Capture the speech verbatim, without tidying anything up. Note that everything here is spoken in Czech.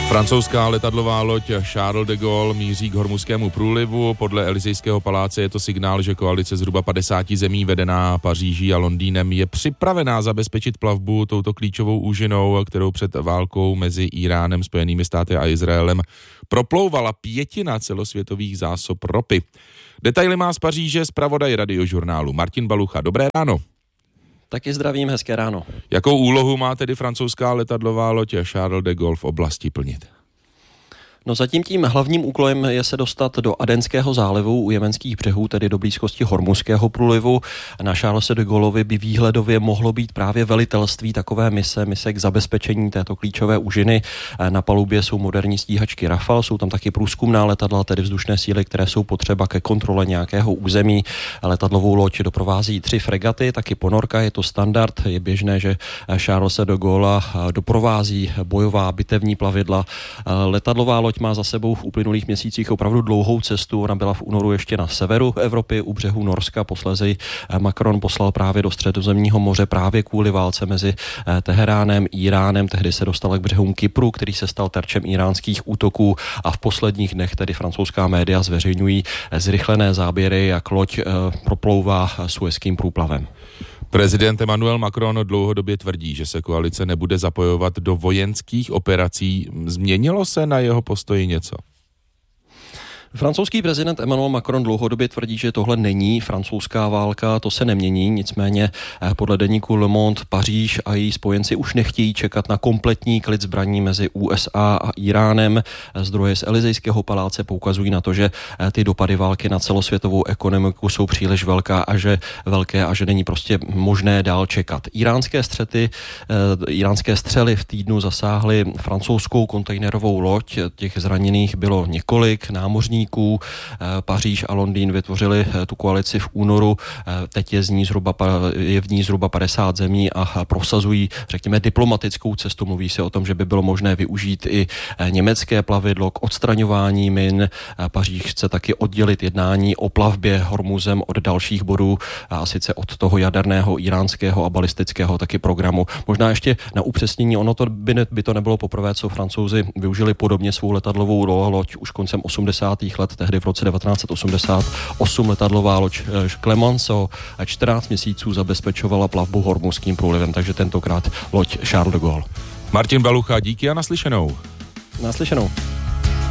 Francouzská letadlová loď Charles de Gaulle míří k Hormuzskému průlivu. Podle Elysejského paláce je to signál, že koalice zhruba padesáti zemí vedená Paříží a Londýnem je připravená zabezpečit plavbu touto klíčovou úžinou, kterou před válkou mezi Íránem, Spojenými státy a Izraelem proplouvala pětina celosvětových zásob ropy. Detaily má z Paříže zpravodaj Radiožurnálu Martin Balucha. Dobré ráno. Taky zdravím, hezké ráno. Jakou úlohu má tedy francouzská letadlová loď Charles de Gaulle v oblasti plnit? No zatím tím hlavním úkolem je se dostat do Adenského zálivu u jemenských břehů, tedy do blízkosti Hormuzského průlivu. Na Charlese de Gaulleovi by výhledově mohlo být právě velitelství takové mise, mise k zabezpečení této klíčové úžiny. Na palubě jsou moderní stíhačky Rafale, jsou tam taky průzkumná letadla, tedy vzdušné síly, které jsou potřeba ke kontrole nějakého území. Letadlovou loď doprovází tři fregaty, taky ponorka, je to standard, je běžné, že Charlese de Gaulle doprovází bojová bitevní plavidla. Letadlová loď má za sebou v uplynulých měsících opravdu dlouhou cestu. Ona byla v únoru ještě na severu Evropy u břehu Norska. Posléze Macron poslal právě do Středozemního moře právě kvůli válce mezi Teheránem a Íránem. Tehdy se dostala k břehům Kypru, který se stal terčem íránských útoků, a v posledních dnech tedy francouzská média zveřejňují zrychlené záběry, jak loď proplouvá Suezským průplavem. Prezident Emmanuel Macron dlouhodobě tvrdí, že se koalice nebude zapojovat do vojenských operací. Změnilo se na jeho postoji něco? Francouzský prezident Emmanuel Macron dlouhodobě tvrdí, že tohle není francouzská válka, to se nemění, nicméně podle deníku Le Monde Paříž a její spojenci už nechtějí čekat na kompletní klid zbraní mezi U S A a Íránem. Zdroje z Elysejského paláce poukazují na to, že ty dopady války na celosvětovou ekonomiku jsou příliš velká a že velké a že není prostě možné dál čekat. Iránské střety, iránské střely v týdnu zasáhly francouzskou kontejnerovou loď, těch zraněných bylo několik, námořní Paříž a Londýn vytvořili tu koalici v únoru. Teď je, z ní zhruba, je v ní zhruba padesát zemí a prosazují, řekněme, diplomatickou cestu. Mluví se o tom, že by bylo možné využít i německé plavidlo k odstraňování min. Paříž chce taky oddělit jednání o plavbě Hormuzem od dalších bodů, a sice od toho jaderného, iránského a balistického taky programu. Možná ještě na upřesnění, ono to by, ne, by to nebylo poprvé, co Francouzi využili podobně svou letadlovou loď už koncem osmdesátých let, tehdy v roce devatenáct set osmdesát osm letadlová loď Clemenceau a čtrnáct měsíců zabezpečovala plavbu Hormuzským průlivem, takže tentokrát loď Charles de Gaulle. Martin Balucha, díky a naslyšenou. Naslyšenou.